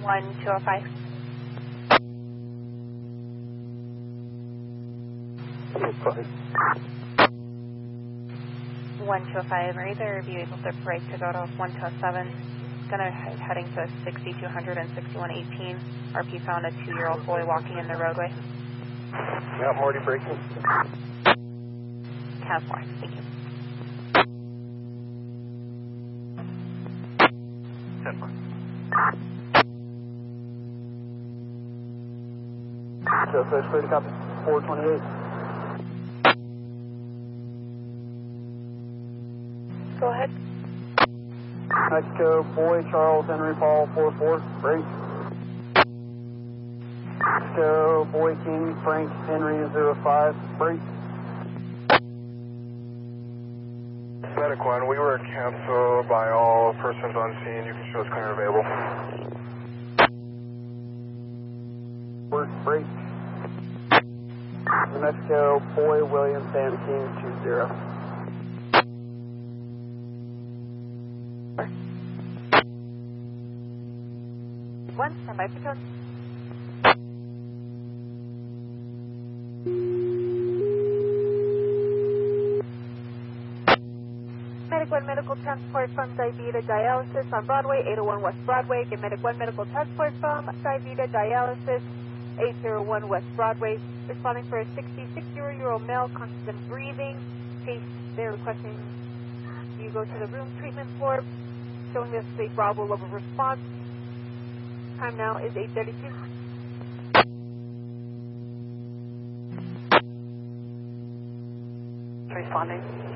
1205. 1205, are either of you able to break to go to 1207? Gonna heading to 6200 and 6118. RP found a 2-year-old boy walking in the roadway. Yeah, I'm already breaking. Cab 4, thank you. 10-4. So, fish, clear to copy. 428. Go ahead. Mexico, boy, Charles, Henry, Paul, 4-4, break. Mexico, boy, King, Frank, Henry, 05, break. Medic 1, we were canceled by all persons on scene. You can show us clear and available. Work, break. New Mexico, boy, William, Sam, King, 20. One, standby for tone. Medic 1 medical transport from Divita Dialysis on Broadway, 801 West Broadway. Get Medic 1 medical transport from Divita Dialysis, 801 West Broadway. Responding for a 66-year-old male, constant breathing. Case they're requesting you go to the room treatment floor, showing us a Bravo level response. Time now is 8:32. Responding.